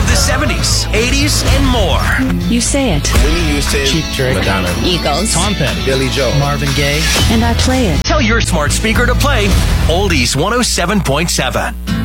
of the 70s, 80s, and more. You say it. Whitney Houston, Cheap Trick, Madonna, Eagles. Tom Petty, Billy Joel, Marvin Gaye. And I play it. Tell your smart speaker to play Oldies 107.7.